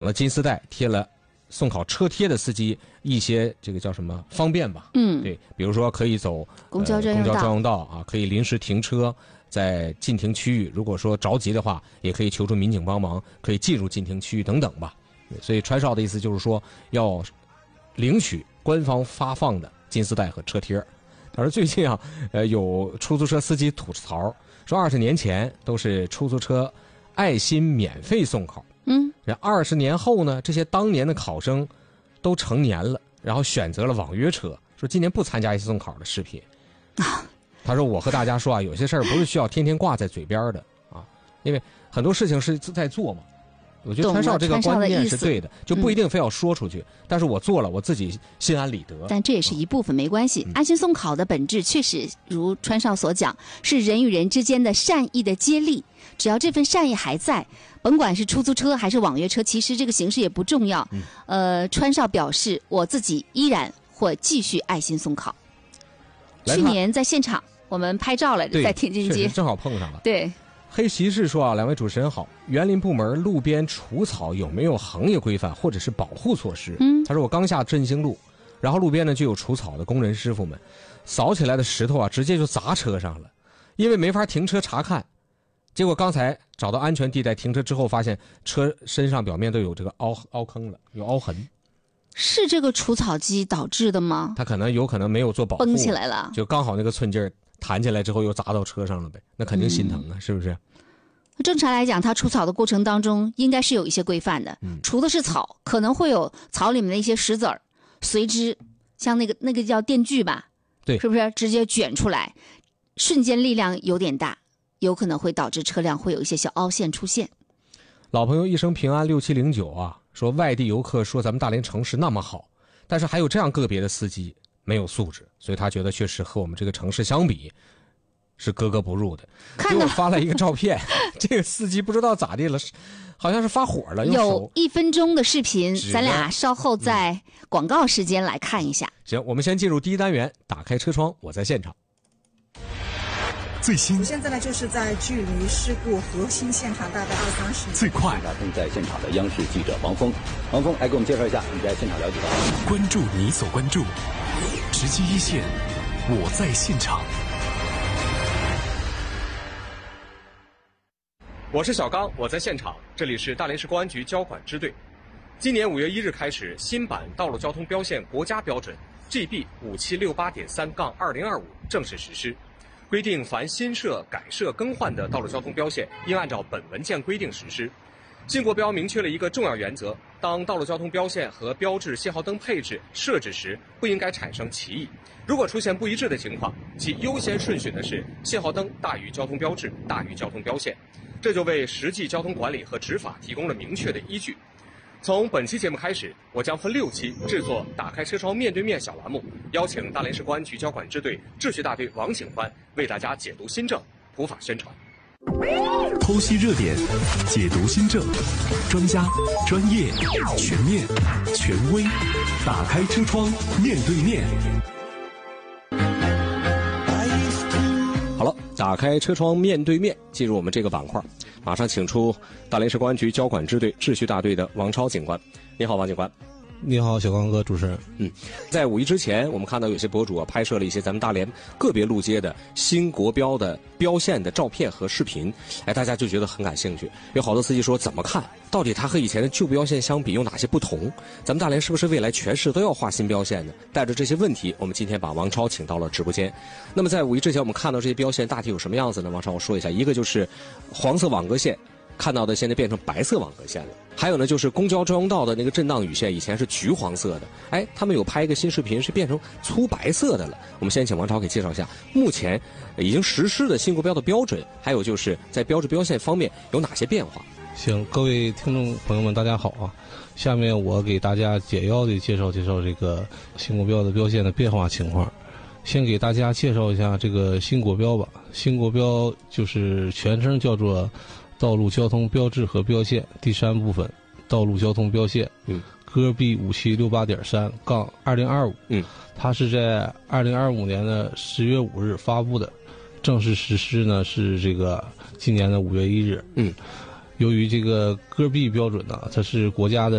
的金丝带，贴了送考车贴的司机一些这个叫什么方便吧？对，比如说可以走公交专用道啊，可以临时停车在禁停区域，如果说着急的话，也可以求助民警帮忙，可以进入禁停区域等等吧。所以川少的意思就是说要领取官方发放的金丝带和车贴。而最近啊，有出租车司机吐槽说，20年前都是出租车爱心免费送考，20年后呢，这些当年的考生都成年了，然后选择了网约车，说今年不参加一些送考的视频。他说我和大家说啊，有些事儿不是需要天天挂在嘴边的啊，因为很多事情是在做嘛。我觉得川少这个观念是对的，就不一定非要说出去，但是我做了，我自己心安理得。 但这也是一部分，没关系。爱心送考的本质确实如川少所讲，是人与人之间的善意的接力。只要这份善意还在，甭管是出租车还是网约车，其实这个形式也不重要。川少表示，我自己依然会继续爱心送考。去年在现场我们拍照了，在天津街正好碰上了。 对。 黑骑士说啊，两位主持人好，园林部门路边除草有没有行业规范或者是保护措施？他说我刚下振兴路，然后路边呢就有除草的工人师傅们，扫起来的石头啊直接就砸车上了，因为没法停车查看，结果刚才找到安全地带停车之后，发现车身上表面都有这个凹坑了，有凹痕。 是这个除草机导致的吗？ 他有可能没有做保护， 绷起来了， 就刚好那个寸劲儿弹起来之后又砸到车上了呗，那肯定心疼啊，是不是？ 正常来讲，它除草的过程当中应该是有一些规范的。除的是草，可能会有草里面的一些石子儿，随之像那个叫电锯吧， 对， 是不是直接卷出来？瞬间力量有点大，有可能会导致车辆会有一些小凹陷出现。 老朋友一生平安6709啊，说外地游客说咱们大连城市那么好，但是还有这样个别的司机没有素质，所以他觉得确实和我们这个城市相比是格格不入的。给我发了一个照片，这个司机不知道咋地了，好像是发火了， 有1分钟的视频，咱俩稍后在广告时间来看一下。 行，我们先进入第一单元，打开车窗，我在现场。 最新， 我现在呢就是在距离事故核心现场大概20-30米。 最快， 正在现场的央视记者王峰来给我们介绍一下你在现场了解到。 关注你所关注，直击一线，我在现场。 我是小刚，我在现场，这里是大连市公安局交管支队。今年5月1日开始，新版道路交通标线国家标准 GB 5768.3-2025正式实施，规定凡新设、改设、更换的道路交通标线，应按照本文件规定实施。新国标明确了一个重要原则：当道路交通标线和标志信号灯配置设置时，不应该产生歧义。如果出现不一致的情况，其优先顺序呢是信号灯大于交通标志大于交通标线。这就为实际交通管理和执法提供了明确的依据。从本期节目开始，我将分6期制作打开车窗面对面小栏目，邀请大连市公安局交管支队秩序大队王警官为大家解读新政，普法宣传。 剖析热点，解读新政，专家、专业、全面、权威，打开车窗面对面。 好了，打开车窗面对面，进入我们这个板块，马上请出大连市公安局交管支队秩序大队的王超警官。你好，王警官。 你好，小刚哥，主持人。 在5一之前，我们看到有些博主啊拍摄了一些咱们大连个别路街的新国标的标线的照片和视频，大家就觉得很感兴趣。有好多司机说怎么看，到底它和以前的旧标线相比有哪些不同？咱们大连是不是未来全市都要画新标线呢？带着这些问题，我们今天把王超请到了直播间。那么在5一之前，我们看到这些标线大体有什么样子呢？王超，我说一下，一个就是黄色网格线。看到的现在变成白色网格线了，还有呢就是公交专用道的那个震荡雨线，以前是橘黄色的，他们有拍一个新视频是变成粗白色的了。我们先请王超给介绍一下目前已经实施的新国标的标准，还有就是在标志标线方面有哪些变化。 行，各位听众朋友们大家好啊，下面我给大家简要的介绍这个新国标的标线的变化情况。先给大家介绍一下这个新国标吧。新国标就是全称叫做道路交通标志和标线第3部分，道路交通标线，戈 B 5768.3-2025，它是在2025年的10月5日发布的，正式实施呢是这个今年的5月1日。由于这个戈 B 标准呢，它是国家的